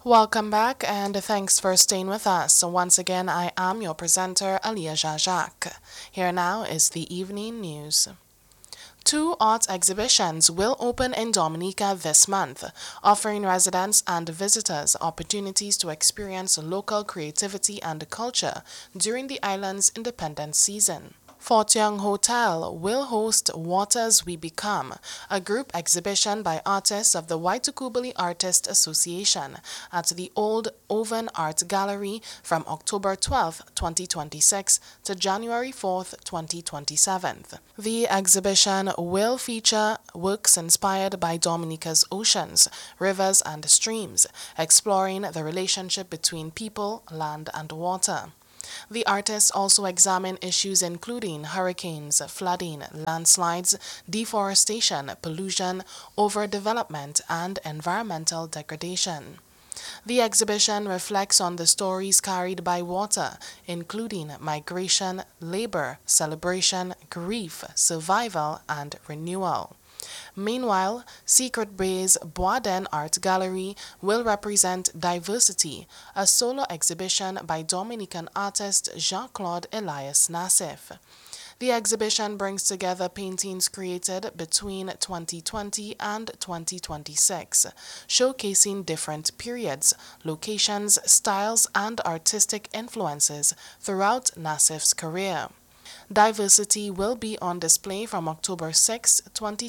Welcome back and thanks for staying with us. So once again, I am your presenter, Alia Jajak. Here now is the evening news. Two art exhibitions will open in Dominica this month, offering residents and visitors opportunities to experience local creativity and culture during the island's independence season. Fort Young Hotel will host Waters We Become, a group exhibition by artists of the Waitukubuli Artist Association at the Old Oven Art Gallery from October 12, 2026 to January 4, 2027. The exhibition will feature works inspired by Dominica's oceans, rivers, and streams, exploring the relationship between people, land, and water. The artists also examine issues including hurricanes, flooding, landslides, deforestation, pollution, overdevelopment, and environmental degradation. The exhibition reflects on the stories carried by water, including migration, labor, celebration, grief, survival, and renewal. Meanwhile, Secret Bay's Boisden Art Gallery will represent Diversity, a solo exhibition by Dominican artist Jean-Claude Elias Nassif. The exhibition brings together paintings created between 2020 and 2026, showcasing different periods, locations, styles, and artistic influences throughout Nassif's career. Diversity will be on display from October 6,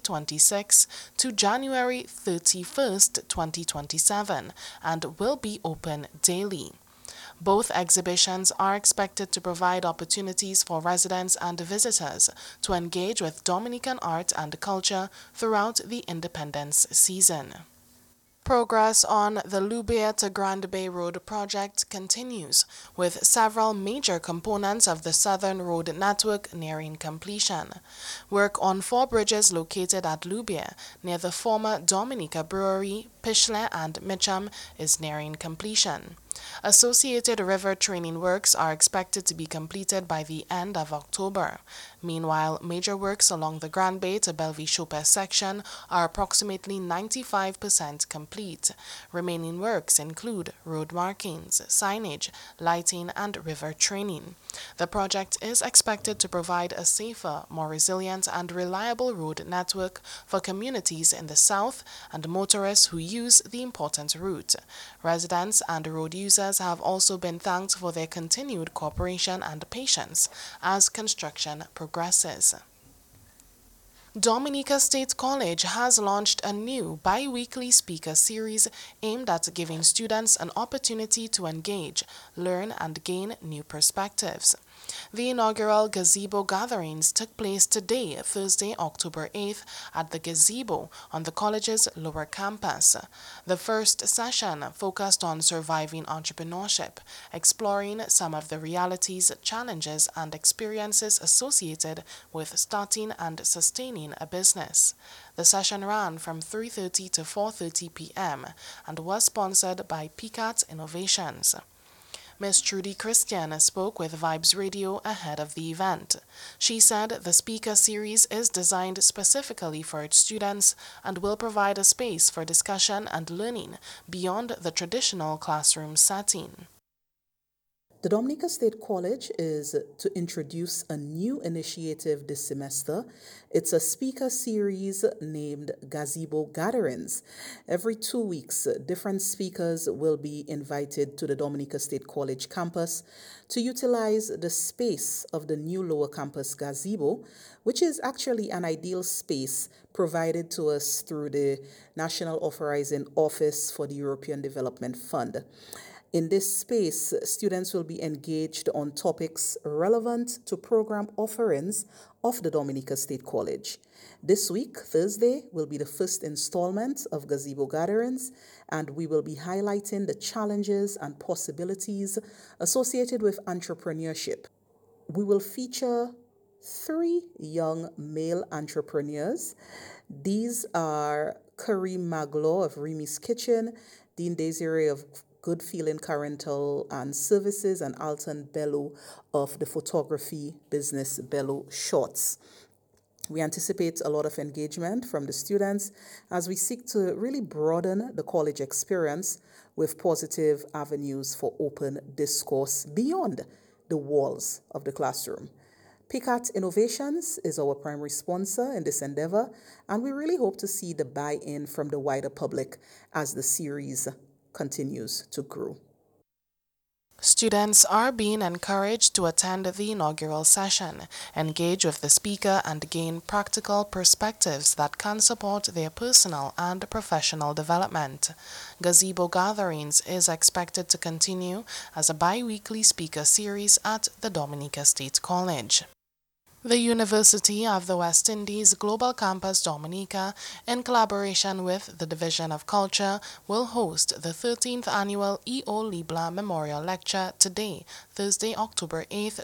2026 to January 31st, 2027 and will be open daily. Both exhibitions are expected to provide opportunities for residents and visitors to engage with Dominican art and culture throughout the independence season. Progress on the Lubia to Grand Bay Road project continues, with several major components of the Southern Road network nearing completion. Work on four bridges located at Lubia, near the former Dominica Brewery, Pishley, and Mitcham, is nearing completion. Associated river training works are expected to be completed by the end of October. Meanwhile, major works along the Grand Bay to Bellevue-Chopin section are approximately 95% complete. Remaining works include road markings, signage, lighting, and river training. The project is expected to provide a safer, more resilient, and reliable road network for communities in the south and motorists who use the important route. Residents and road users have also been thanked for their continued cooperation and patience as construction progresses. Dominica State College has launched a new bi-weekly speaker series aimed at giving students an opportunity to engage, learn, and gain new perspectives. The inaugural gazebo gatherings took place today, Thursday, October 8th, at the gazebo on the college's lower campus. The first session focused on surviving entrepreneurship, exploring some of the realities, challenges, and experiences associated with starting and sustaining a business. The session ran from 3:30 to 4:30 p.m. and was sponsored by PCAT Innovations. Ms. Trudy Christian spoke with Vibes Radio ahead of the event. She said the speaker series is designed specifically for its students and will provide a space for discussion and learning beyond the traditional classroom setting. The Dominica State College is to introduce a new initiative this semester. It's a speaker series named Gazebo Gatherings. Every 2 weeks, different speakers will be invited to the Dominica State College campus to utilize the space of the new lower campus gazebo, which is actually an ideal space provided to us through the National Authorizing Office for the European Development Fund. In this space, students will be engaged on topics relevant to program offerings of the Dominica State College. This week, Thursday, will be the first installment of Gazebo Gatherings, and we will be highlighting the challenges and possibilities associated with entrepreneurship. We will feature 3 young male entrepreneurs. These are Kareem Maglo of Remi's Kitchen, Dean Desiree of Good Feeling Current and Services, and Alton Bello of the photography business Bello Shots. We anticipate a lot of engagement from the students as we seek to really broaden the college experience with positive avenues for open discourse beyond the walls of the classroom. PICAT Innovations is our primary sponsor in this endeavor, and we really hope to see the buy-in from the wider public as the series continues to grow. Students are being encouraged to attend the inaugural session, engage with the speaker, and gain practical perspectives that can support their personal and professional development. Gazebo Gatherings is expected to continue as a bi-weekly speaker series at the Dominica State College. The University of the West Indies Global Campus Dominica, in collaboration with the Division of Culture, will host the 13th Annual E.O. Libla Memorial Lecture today, Thursday, October 8,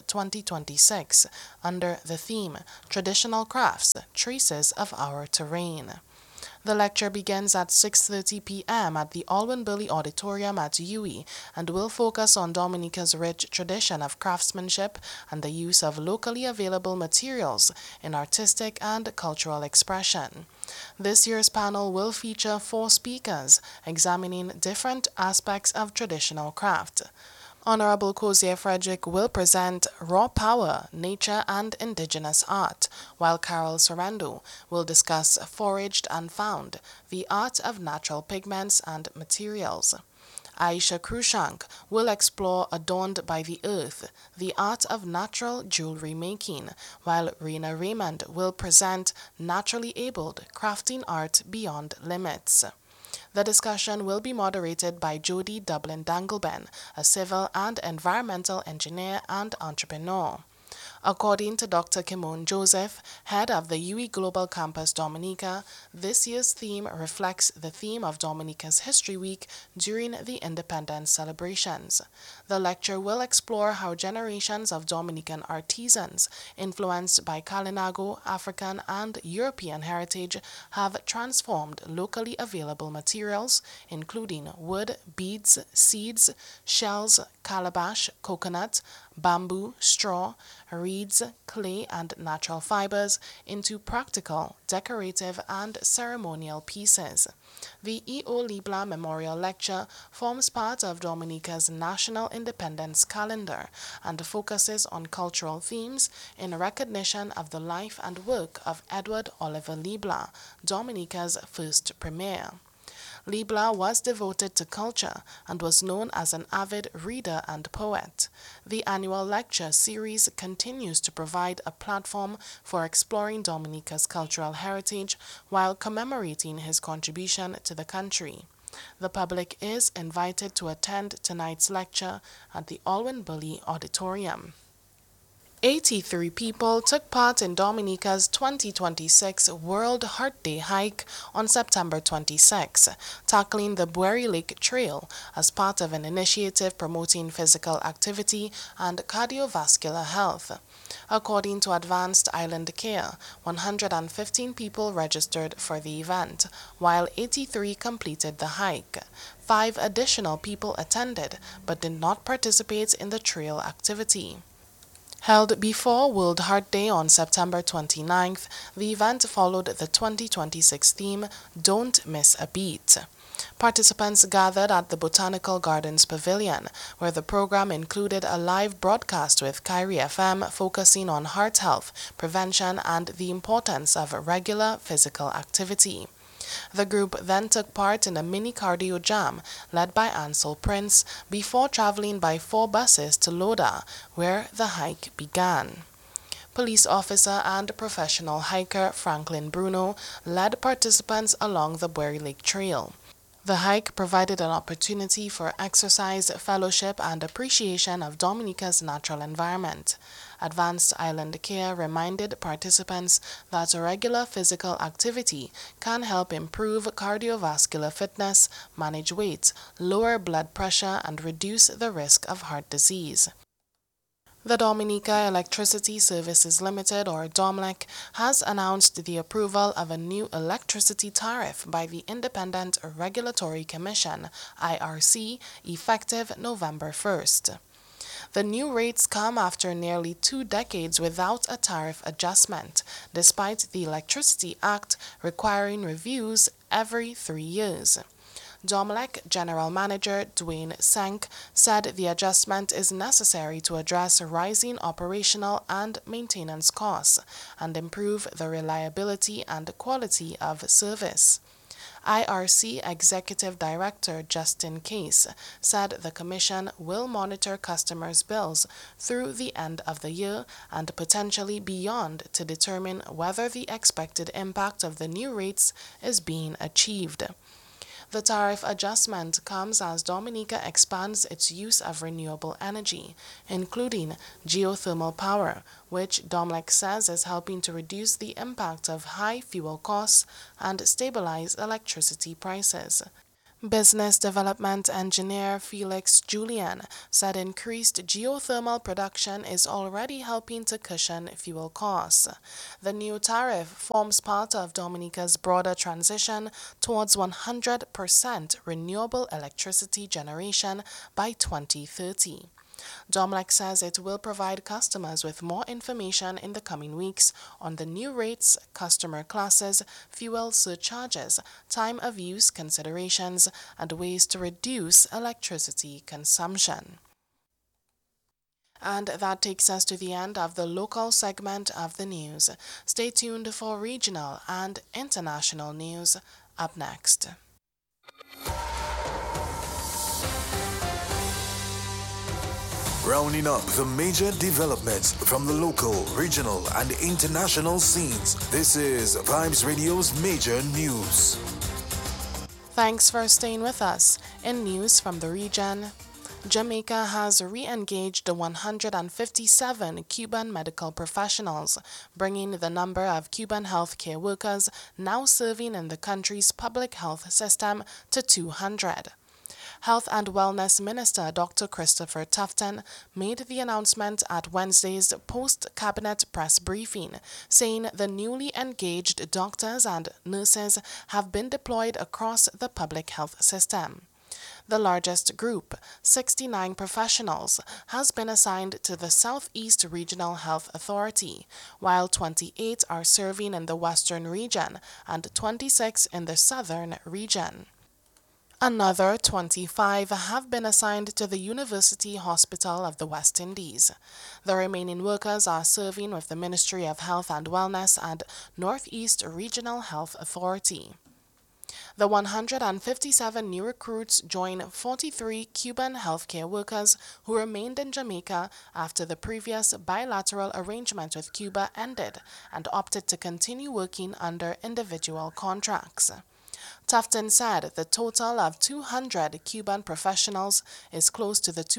2026, under the theme, Traditional Crafts, Traces of Our Terrain. The lecture begins at 6:30 p.m. at the Alwyn Burley Auditorium at UWI and will focus on Dominica's rich tradition of craftsmanship and the use of locally available materials in artistic and cultural expression. This year's panel will feature 4 speakers examining different aspects of traditional craft. Honorable Cozier Frederick will present Raw Power, Nature and Indigenous Art, while Carol Sorrendo will discuss Foraged and Found, the Art of Natural Pigments and Materials. Aisha Cruikshank will explore Adorned by the Earth, the Art of Natural Jewelry Making, while Rena Raymond will present Naturally Abled, Crafting Art Beyond Limits. The discussion will be moderated by Jody Dublin Dangleben, a civil and environmental engineer and entrepreneur. According to Dr. Kimon Joseph, head of the UWI Global Campus Dominica, this year's theme reflects the theme of Dominica's History Week during the independence celebrations. The lecture will explore how generations of Dominican artisans, influenced by Kalinago, African, and European heritage, have transformed locally available materials, including wood, beads, seeds, shells, calabash, coconut, bamboo, straw, reeds, clay, and natural fibers into practical, decorative, and ceremonial pieces. The E.O. Libla Memorial Lecture forms part of Dominica's National Independence Calendar and focuses on cultural themes in recognition of the life and work of Edward Oliver Libla, Dominica's first premier. Libla was devoted to culture and was known as an avid reader and poet. The annual lecture series continues to provide a platform for exploring Dominica's cultural heritage while commemorating his contribution to the country. The public is invited to attend tonight's lecture at the Alwyn Burley Auditorium. 83 people took part in Dominica's 2026 World Heart Day hike on September 26, tackling the Bueri Lake Trail as part of an initiative promoting physical activity and cardiovascular health. According to Advanced Island Care, 115 people registered for the event, while 83 completed the hike. 5 additional people attended but did not participate in the trail activity. Held before World Heart Day on September 29th, the event followed the 2026 theme, Don't Miss a Beat. Participants gathered at the Botanical Gardens Pavilion, where the program included a live broadcast with Kyrie FM focusing on heart health, prevention, and the importance of regular physical activity. The group then took part in a mini cardio jam led by Ansel Prince before traveling by 4 buses to Loda, where the hike began. Police officer and professional hiker Franklin Bruno led participants along the Bueri Lake Trail. The hike provided an opportunity for exercise, fellowship, and appreciation of Dominica's natural environment. Advanced Island Care reminded participants that regular physical activity can help improve cardiovascular fitness, manage weight, lower blood pressure, and reduce the risk of heart disease. The Dominica Electricity Services Limited, or DOMLEC, has announced the approval of a new electricity tariff by the Independent Regulatory Commission, IRC, effective November 1st. The new rates come after nearly 2 decades without a tariff adjustment, despite the Electricity Act requiring reviews every 3 years. Domlec General Manager Dwayne Senk said the adjustment is necessary to address rising operational and maintenance costs and improve the reliability and quality of service. IRC Executive Director Justin Case said the Commission will monitor customers' bills through the end of the year and potentially beyond to determine whether the expected impact of the new rates is being achieved. The tariff adjustment comes as Dominica expands its use of renewable energy, including geothermal power, which Domlec says is helping to reduce the impact of high fuel costs and stabilize electricity prices. Business Development Engineer Felix Julian said increased geothermal production is already helping to cushion fuel costs. The new tariff forms part of Dominica's broader transition towards 100% renewable electricity generation by 2030. Domlec says it will provide customers with more information in the coming weeks on the new rates, customer classes, fuel surcharges, time of use considerations, and ways to reduce electricity consumption. And that takes us to the end of the local segment of the news. Stay tuned for regional and international news up next. Rounding up the major developments from the local, regional, and international scenes. This is Vibes Radio's Major News. Thanks for staying with us. In news from the region, Jamaica has re-engaged 157 Cuban medical professionals, bringing the number of Cuban healthcare workers now serving in the country's public health system to 200. Health and Wellness Minister Dr. Christopher Tufton made the announcement at Wednesday's post-cabinet press briefing, saying the newly engaged doctors and nurses have been deployed across the public health system. The largest group, 69 professionals, has been assigned to the Southeast Regional Health Authority, while 28 are serving in the Western region and 26 in the Southern region. Another 25 have been assigned to the University Hospital of the West Indies. The remaining workers are serving with the Ministry of Health and Wellness and Northeast Regional Health Authority. The 157 new recruits join 43 Cuban healthcare workers who remained in Jamaica after the previous bilateral arrangement with Cuba ended and opted to continue working under individual contracts. Tufton said the total of 200 Cuban professionals is close to the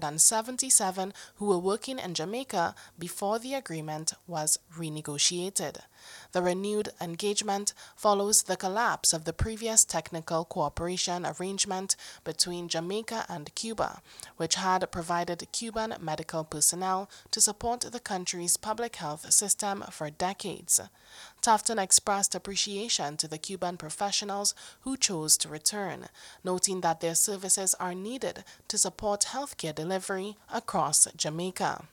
277 who were working in Jamaica before the agreement was renegotiated. The renewed engagement follows the collapse of the previous technical cooperation arrangement between Jamaica and Cuba, which had provided Cuban medical personnel to support the country's public health system for decades. Tufton expressed appreciation to the Cuban professionals who chose to return, noting that their services are needed to support healthcare delivery across Jamaica.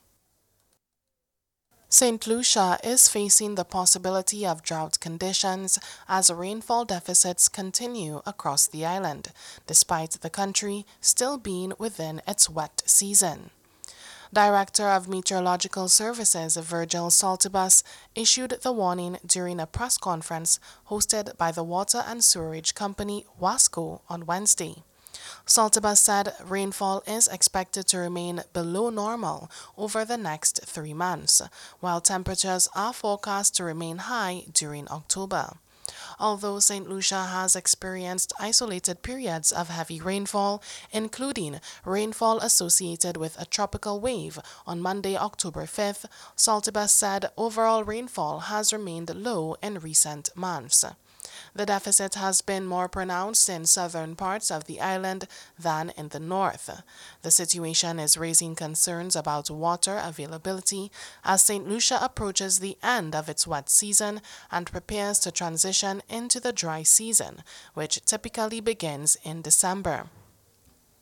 St. Lucia is facing the possibility of drought conditions as rainfall deficits continue across the island, despite the country still being within its wet season. Director of Meteorological Services Virgil Saltibus issued the warning during a press conference hosted by the water and sewerage company WASCO on Wednesday. Saltibus said rainfall is expected to remain below normal over the next 3 months, while temperatures are forecast to remain high during October. Although St. Lucia has experienced isolated periods of heavy rainfall, including rainfall associated with a tropical wave on Monday, October 5th, Saltibus said overall rainfall has remained low in recent months. The deficit has been more pronounced in southern parts of the island than in the north. The situation is raising concerns about water availability as St. Lucia approaches the end of its wet season and prepares to transition into the dry season, which typically begins in December.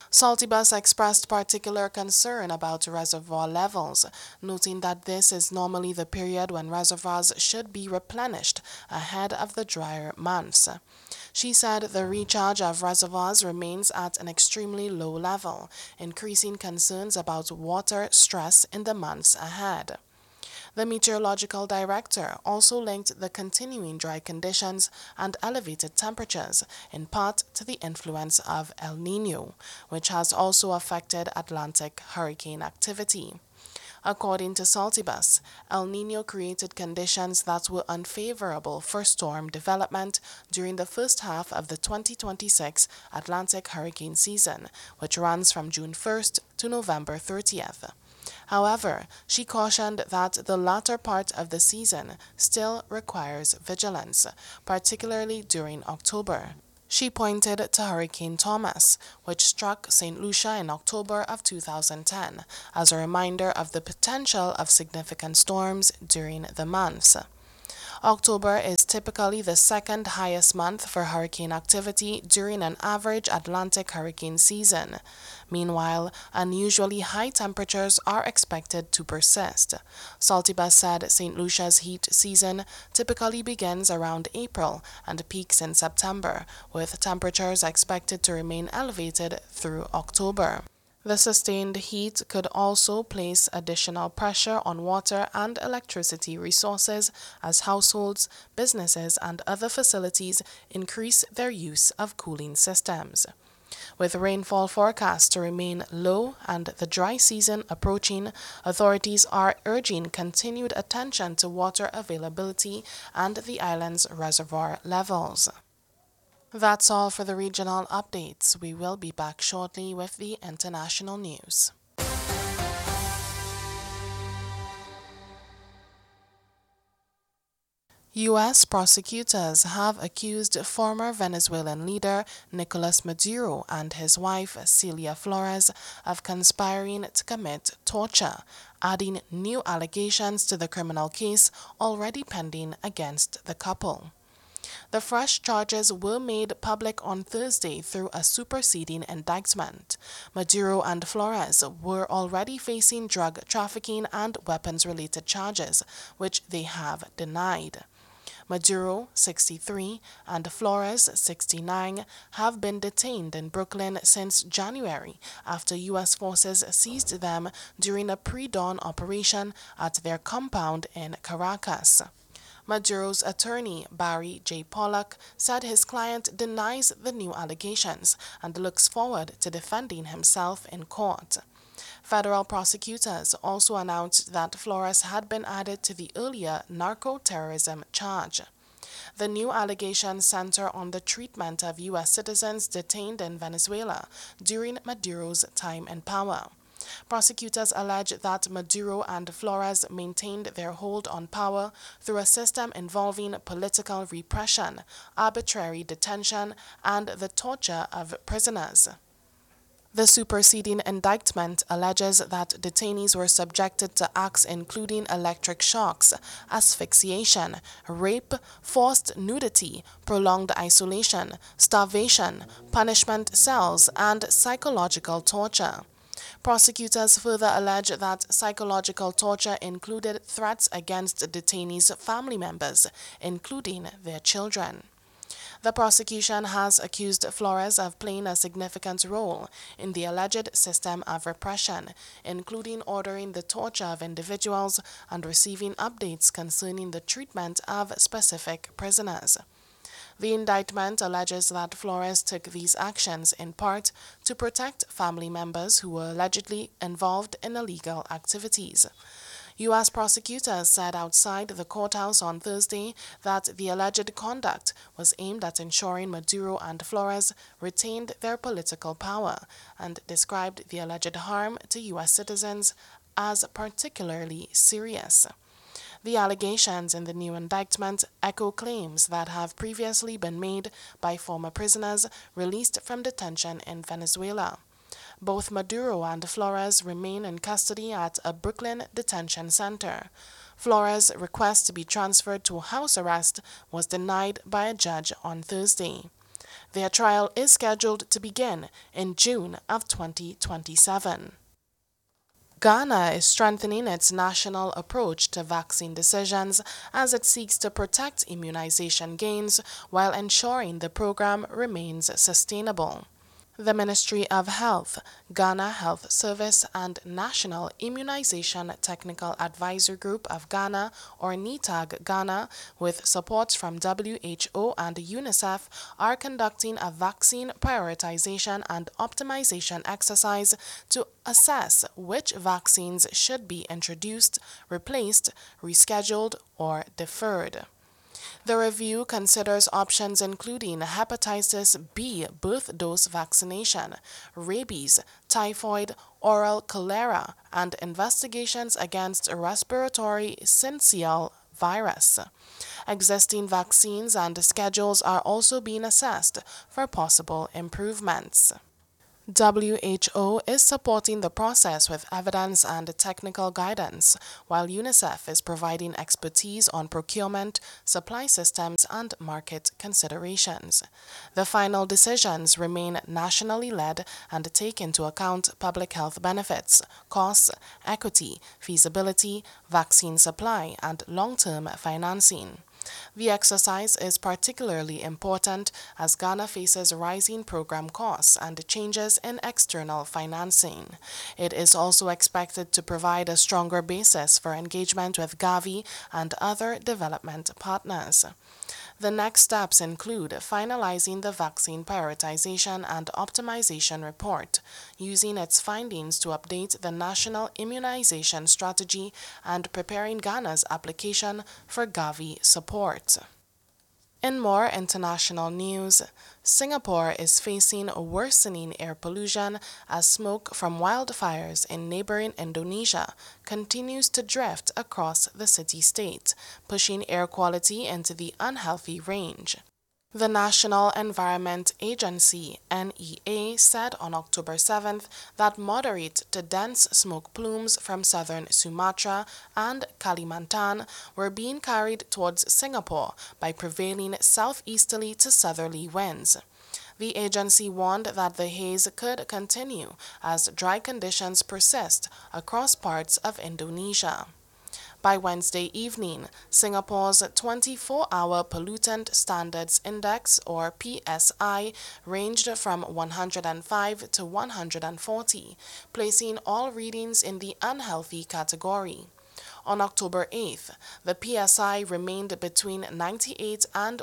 Saltibus expressed particular concern about reservoir levels, noting that this is normally the period when reservoirs should be replenished ahead of the drier months. She said the recharge of reservoirs remains at an extremely low level, increasing concerns about water stress in the months ahead. The meteorological director also linked the continuing dry conditions and elevated temperatures in part to the influence of El Niño, which has also affected Atlantic hurricane activity. According to Saltibus, El Niño created conditions that were unfavorable for storm development during the first half of the 2026 Atlantic hurricane season, which runs from June 1st to November 30th. However, she cautioned that the latter part of the season still requires vigilance, particularly during October. She pointed to Hurricane Thomas, which struck St. Lucia in October of 2010, as a reminder of the potential of significant storms during the months. October is typically the second highest month for hurricane activity during an average Atlantic hurricane season. Meanwhile, unusually high temperatures are expected to persist. Saltibus said St. Lucia's heat season typically begins around April and peaks in September, with temperatures expected to remain elevated through October. The sustained heat could also place additional pressure on water and electricity resources as households, businesses, and other facilities increase their use of cooling systems. With rainfall forecast to remain low and the dry season approaching, authorities are urging continued attention to water availability and the island's reservoir levels. That's all for the regional updates. We will be back shortly with the international news. U.S. prosecutors have accused former Venezuelan leader Nicolas Maduro and his wife Celia Flores of conspiring to commit torture, adding new allegations to the criminal case already pending against the couple. The fresh charges were made public on Thursday through a superseding indictment. Maduro and Flores were already facing drug trafficking and weapons-related charges, which they have denied. Maduro, 63, and Flores, 69, have been detained in Brooklyn since January after U.S. forces seized them during a pre-dawn operation at their compound in Caracas. Maduro's attorney, Barry J. Pollock, said his client denies the new allegations and looks forward to defending himself in court. Federal prosecutors also announced that Flores had been added to the earlier narco-terrorism charge. The new allegations center on the treatment of U.S. citizens detained in Venezuela during Maduro's time in power. Prosecutors allege that Maduro and Flores maintained their hold on power through a system involving political repression, arbitrary detention, and the torture of prisoners. The superseding indictment alleges that detainees were subjected to acts including electric shocks, asphyxiation, rape, forced nudity, prolonged isolation, starvation, punishment cells, and psychological torture. Prosecutors further allege that psychological torture included threats against detainees' family members, including their children. The prosecution has accused Flores of playing a significant role in the alleged system of repression, including ordering the torture of individuals and receiving updates concerning the treatment of specific prisoners. The indictment alleges that Flores took these actions in part to protect family members who were allegedly involved in illegal activities. U.S. prosecutors said outside the courthouse on Thursday that the alleged conduct was aimed at ensuring Maduro and Flores retained their political power and described the alleged harm to U.S. citizens as particularly serious. The allegations in the new indictment echo claims that have previously been made by former prisoners released from detention in Venezuela. Both Maduro and Flores remain in custody at a Brooklyn detention center. Flores' request to be transferred to house arrest was denied by a judge on Thursday. Their trial is scheduled to begin in June of 2027. Ghana is strengthening its national approach to vaccine decisions as it seeks to protect immunization gains while ensuring the program remains sustainable. The Ministry of Health, Ghana Health Service, and National Immunization Technical Advisory Group of Ghana, or NITAG Ghana, with support from WHO and UNICEF, are conducting a vaccine prioritization and optimization exercise to assess which vaccines should be introduced, replaced, rescheduled, or deferred. The review considers options including hepatitis B birth dose vaccination, rabies, typhoid, oral cholera, and investigations against respiratory syncytial virus. Existing vaccines and schedules are also being assessed for possible improvements. WHO is supporting the process with evidence and technical guidance, while UNICEF is providing expertise on procurement, supply systems, and market considerations. The final decisions remain nationally led and take into account public health benefits, costs, equity, feasibility, vaccine supply, and long-term financing. The exercise is particularly important as Ghana faces rising program costs and changes in external financing. It is also expected to provide a stronger basis for engagement with Gavi and other development partners. The next steps include finalizing the vaccine prioritization and optimization report, using its findings to update the national immunization strategy, and preparing Ghana's application for Gavi support. In more international news, Singapore is facing worsening air pollution as smoke from wildfires in neighboring Indonesia continues to drift across the city-state, pushing air quality into the unhealthy range. The National Environment Agency, NEA, said on October 7th that moderate to dense smoke plumes from southern Sumatra and Kalimantan were being carried towards Singapore by prevailing southeasterly to southerly winds. The agency warned that the haze could continue as dry conditions persist across parts of Indonesia. By Wednesday evening, Singapore's 24-hour Pollutant Standards Index, or PSI, ranged from 105 to 140, placing all readings in the unhealthy category. On October 8th, the PSI remained between 98 and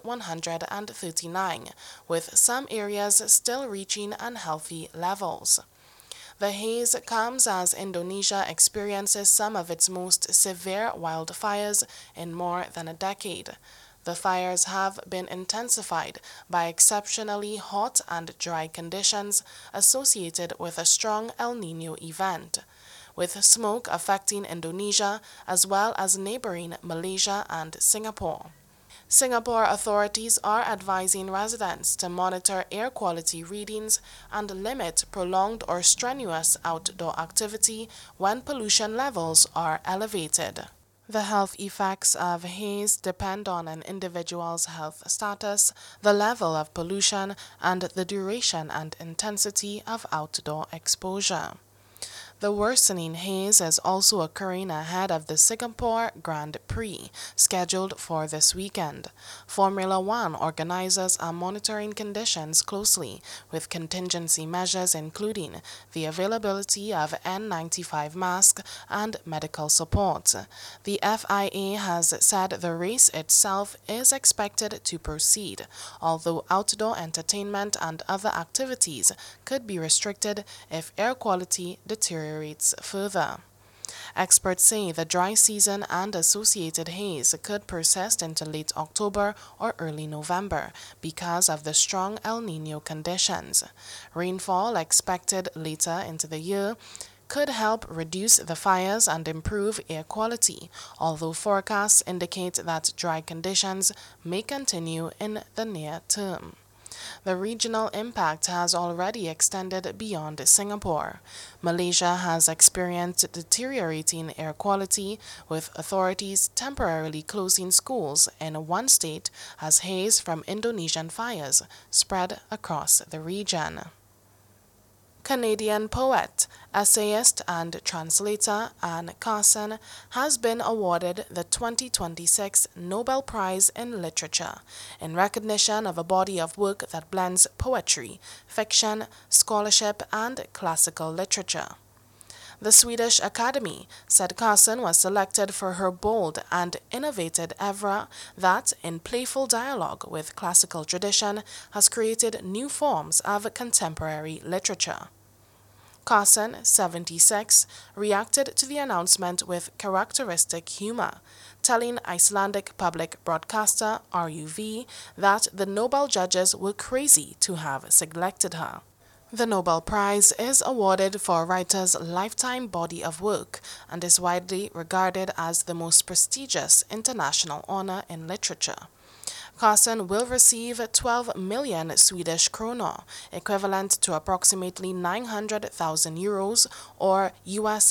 139, with some areas still reaching unhealthy levels. The haze comes as Indonesia experiences some of its most severe wildfires in more than a decade. The fires have been intensified by exceptionally hot and dry conditions associated with a strong El Niño event, with smoke affecting Indonesia as well as neighboring Malaysia and Singapore. Singapore authorities are advising residents to monitor air quality readings and limit prolonged or strenuous outdoor activity when pollution levels are elevated. The health effects of haze depend on an individual's health status, the level of pollution, and the duration and intensity of outdoor exposure. The worsening haze is also occurring ahead of the Singapore Grand Prix, scheduled for this weekend. Formula One organizers are monitoring conditions closely, with contingency measures including the availability of N95 masks and medical support. The FIA has said the race itself is expected to proceed, although outdoor entertainment and other activities could be restricted if air quality deteriorates further. Experts say the dry season and associated haze could persist into late October or early November because of the strong El Niño conditions. Rainfall expected later into the year could help reduce the fires and improve air quality, although forecasts indicate that dry conditions may continue in the near term. The regional impact has already extended beyond Singapore. Malaysia has experienced deteriorating air quality, with authorities temporarily closing schools in one state as haze from Indonesian fires spread across the region. Canadian poet, essayist, and translator Anne Carson has been awarded the 2026 Nobel Prize in Literature in recognition of a body of work that blends poetry, fiction, scholarship, and classical literature. The Swedish Academy said Carson was selected for her bold and innovative oeuvre that, in playful dialogue with classical tradition, has created new forms of contemporary literature. Carson, 76, reacted to the announcement with characteristic humor, telling Icelandic public broadcaster RUV that the Nobel judges were crazy to have selected her. The Nobel Prize is awarded for a writer's lifetime body of work and is widely regarded as the most prestigious international honor in literature. Carson will receive 12 million Swedish kronor, equivalent to approximately 900,000 euros or US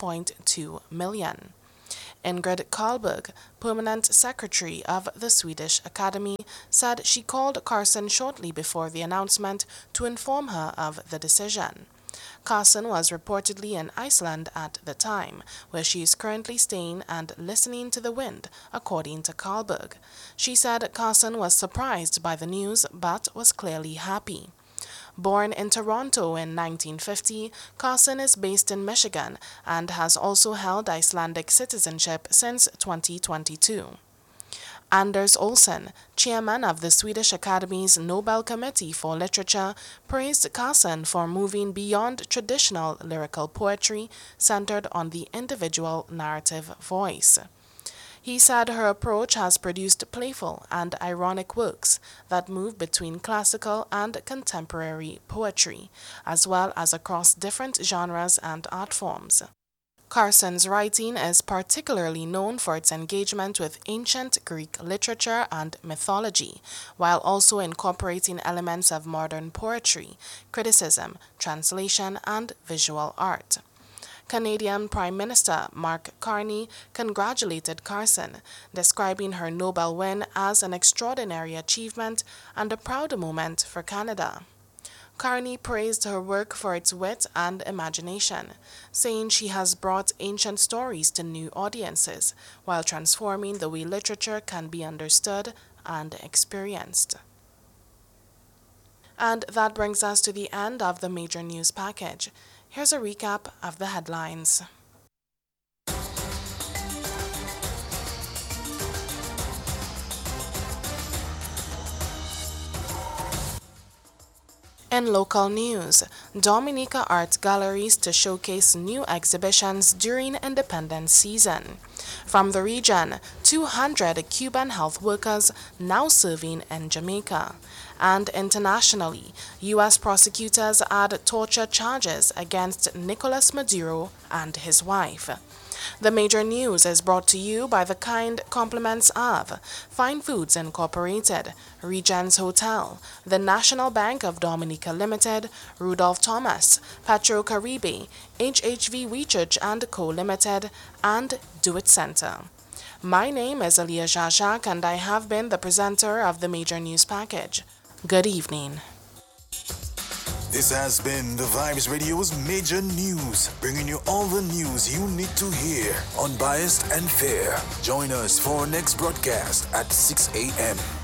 1.2 million. Ingrid Carlberg, permanent secretary of the Swedish Academy, said she called Carson shortly before the announcement to inform her of the decision. Carson was reportedly in Iceland at the time, where she is currently staying and listening to the wind, according to Carlberg. She said Carson was surprised by the news but was clearly happy. Born in Toronto in 1950, Carson is based in Michigan and has also held Icelandic citizenship since 2022. Anders Olsson, chairman of the Swedish Academy's Nobel Committee for Literature, praised Carson for moving beyond traditional lyrical poetry centered on the individual narrative voice. He said her approach has produced playful and ironic works that move between classical and contemporary poetry, as well as across different genres and art forms. Carson's writing is particularly known for its engagement with ancient Greek literature and mythology, while also incorporating elements of modern poetry, criticism, translation, and visual art. Canadian Prime Minister Mark Carney congratulated Carson, describing her Nobel win as an extraordinary achievement and a proud moment for Canada. Carney praised her work for its wit and imagination, saying she has brought ancient stories to new audiences while transforming the way literature can be understood and experienced. And that brings us to the end of the major news package. Here's a recap of the headlines. In local news, Dominica Art Galleries to showcase new exhibitions during Independence season. From the region, 200 Cuban health workers now serving in Jamaica. And internationally, U.S. prosecutors add torture charges against Nicolas Maduro and his wife. The major news is brought to you by the kind compliments of Fine Foods Incorporated, Regents Hotel, the National Bank of Dominica Limited, Rudolph Thomas, Petro Caribe, HHV Research & Co. Limited, and Do It Center. My name is Aliyah Jajak, and I have been the presenter of the major news package. Good evening. This has been the Vibes Radio's Major News, bringing you all the news you need to hear, unbiased and fair. Join us for our next broadcast at 6 a.m.